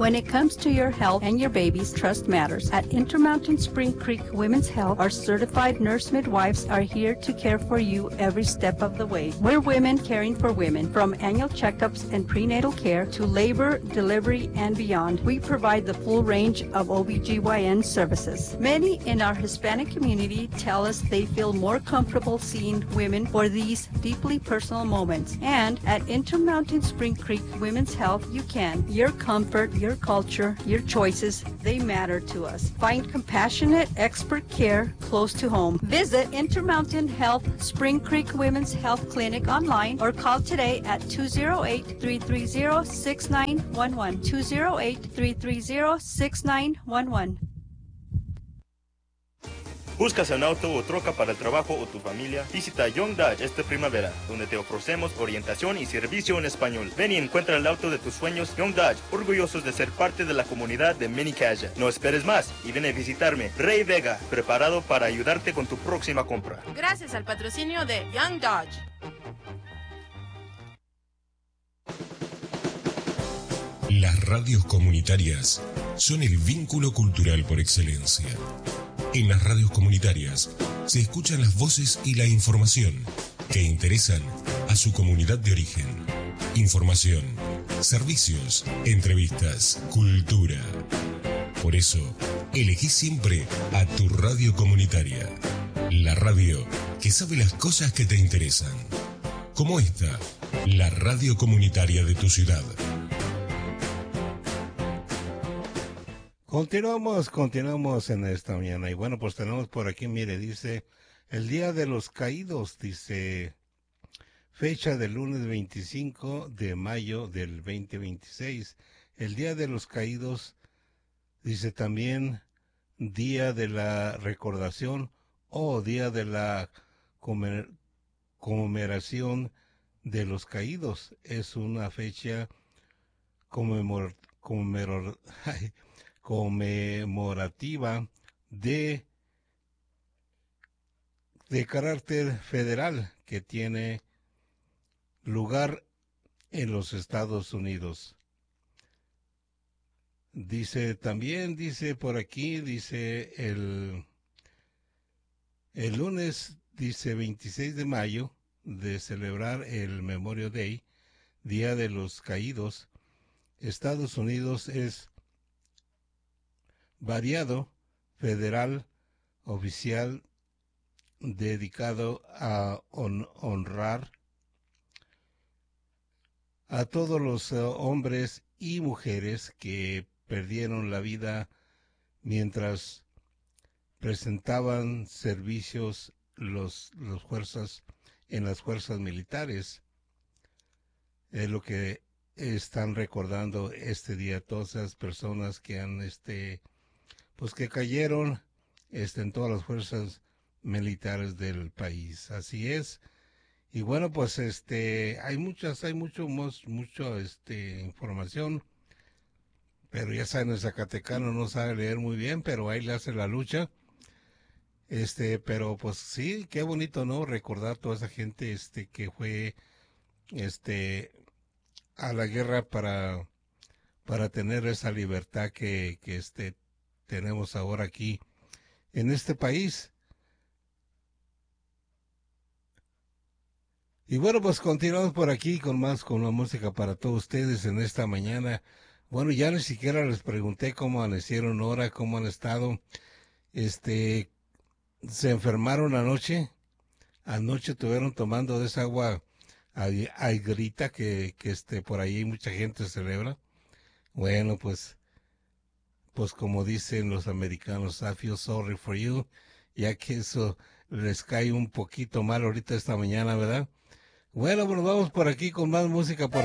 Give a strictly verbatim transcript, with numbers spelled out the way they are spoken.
When it comes to your health and your baby's, trust matters. At Intermountain Spring Creek Women's Health, our certified nurse midwives are here to care for you every step of the way. We're women caring for women, from annual checkups and prenatal care to labor, delivery, and beyond. We provide the full range of O B G Y N services. Many in our Hispanic community tell us they feel more comfortable seeing women for these deeply personal moments. And at Intermountain Spring Creek Women's Health, you can. Your comfort, your culture, your choices, they matter to us. Find compassionate, expert care close to home. Visit Intermountain Health Spring Creek Women's Health Clinic online or call today at two oh eight, three three zero, six nine one one. two oh eight, three three zero, six nine one one. ¿Buscas un auto o troca para el trabajo o tu familia? Visita Young Dodge esta primavera, donde te ofrecemos orientación y servicio en español. Ven y encuentra el auto de tus sueños. Young Dodge, orgullosos de ser parte de la comunidad de Mini Caja. No esperes más y ven a visitarme. Ray Vega, preparado para ayudarte con tu próxima compra. Gracias al patrocinio de Young Dodge. Las radios comunitarias son el vínculo cultural por excelencia. En las radios comunitarias se escuchan las voces y la información que interesan a su comunidad de origen. Información, servicios, entrevistas, cultura. Por eso, elegí siempre a tu radio comunitaria. La radio que sabe las cosas que te interesan. Como esta, la radio comunitaria de tu ciudad. Continuamos, continuamos en esta mañana. Y bueno, pues tenemos por aquí, mire, dice, el Día de los Caídos, dice, fecha del lunes veinticinco de mayo del veinte veintiséis. El Día de los Caídos, dice también, Día de la Recordación o Día de la Comer- Conmemoración de los Caídos. Es una fecha conmemor conmemor conmemorativa de, de carácter federal que tiene lugar en los Estados Unidos. Dice también, dice por aquí, dice el, el lunes, dice veintiséis de mayo, de celebrar el Memorial Day, Día de los Caídos. Estados Unidos es variado federal oficial dedicado a hon honrar a todos los uh, hombres y mujeres que perdieron la vida mientras presentaban servicios los, los fuerzas en las fuerzas militares. Es lo que están recordando este día, todas esas personas que han este pues que cayeron este, en todas las fuerzas militares del país. Así es. Y bueno, pues este hay muchas, hay mucho más, mucho este información, pero ya saben, el zacatecano no sabe leer muy bien, pero ahí le hace la lucha. Este, pero pues sí, qué bonito, ¿no? Recordar toda esa gente este que fue este a la guerra para para tener esa libertad que, que este tenemos ahora aquí en este país. Y bueno, pues continuamos por aquí con más, con la música para todos ustedes en esta mañana. Bueno, ya ni siquiera les pregunté cómo amanecieron ahora, cómo han estado. Este, se enfermaron anoche. Anoche estuvieron tomando de esa agua aigrita que, que este, por ahí mucha gente celebra. Bueno, pues, pues como dicen los americanos, I feel sorry for you, ya que eso les cae un poquito mal ahorita esta mañana, ¿verdad? Bueno, pues vamos por aquí con más música. Por